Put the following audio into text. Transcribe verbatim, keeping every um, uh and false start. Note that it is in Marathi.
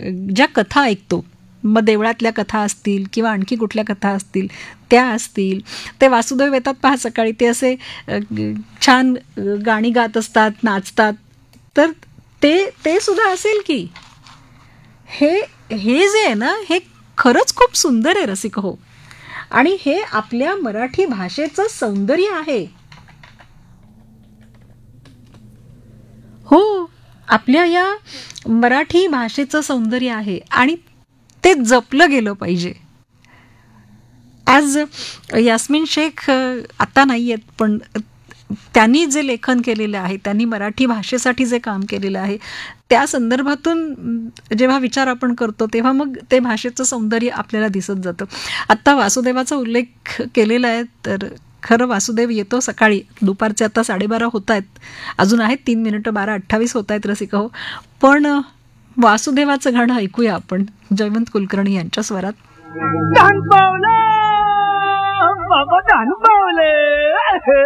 ज्या कथा ऐकतो, मग देवळातल्या कथा असतील किंवा आणखी कुठल्या कथा असतील त्या असतील, ते वासुदेव येतात पहा सकाळी, ते असे छान गाणी गात असतात, नाचतात, तर ते ते सुद्धा असेल की. हे हे जे आहे ना, हे खरंच खूप सुंदर आहे रसिक हो. आणि हे आपल्या मराठी भाषेचं सौंदर्य आहे हो. आपल्या या मराठी भाषेचं सौंदर्य आहे आणि ते जपलं गेलं पाहिजे. आज यास्मिन शेख आता नाही आहेत, पण त्यांनी जे लेखन केलेलं आहे, त्यांनी मराठी भाषेसाठी जे काम केलेलं आहे, त्या संदर्भातून जेव्हा विचार आपण करतो तेव्हा मग ते भाषेचं सौंदर्य आपल्याला दिसत जातं. आत्ता वासुदेवाचा उल्लेख केलेला आहे, तर खरं वासुदेव येतो सकाळी. दुपारचे आता साडेबारा होत आहेत, अजून आहेत तीन मिनिटं, बारा अठ्ठावीस होत आहेत रसिका हो. पण वासुदेवाचं गाणं ऐकूया आपण जयवंत कुलकर्णी यांच्या स्वरात. बाबा